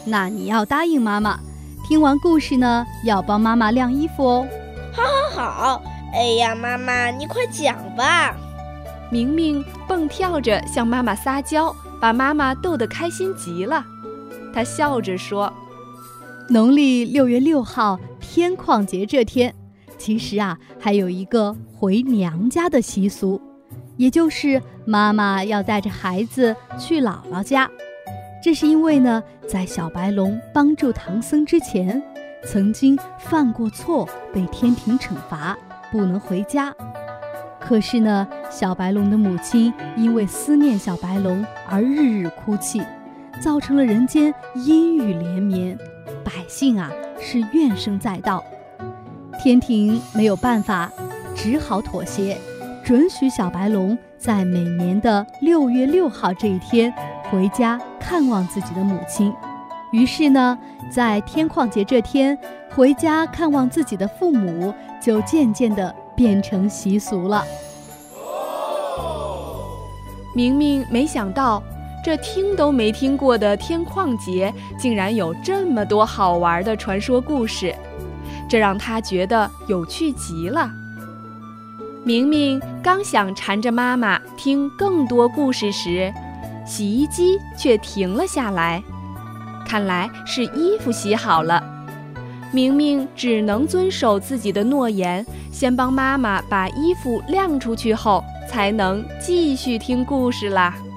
那你要答应妈妈，听完故事呢，要帮妈妈晾衣服哦。 好，哎呀，妈妈，你快讲吧。 明明蹦跳着向妈妈撒娇，把妈妈逗得开心极了。她笑着说： 农历6月6号天旷节这天，其实还有一个回娘家的习俗，也就是妈妈要带着孩子去姥姥家。这是因为呢，在小白龙帮助唐僧之前，曾经犯过错，被天庭惩罚，不能回家。可是呢，小白龙的母亲因为思念小白龙而日日哭泣，造成了人间阴雨连绵，百姓是怨声载道。天庭没有办法，只好妥协，准许小白龙在每年的6月6号这一天回家看望自己的母亲。于是呢，在天旷节这天回家看望自己的父母，就渐渐地变成习俗了。 明明没想到，这听都没听过的天旷节竟然有这么多好玩的传说故事，这让他觉得有趣极了。明明刚想缠着妈妈听更多故事时，洗衣机却停了下来，看来是衣服洗好了。明明只能遵守自己的诺言，先帮妈妈把衣服晾出去后，才能继续听故事啦。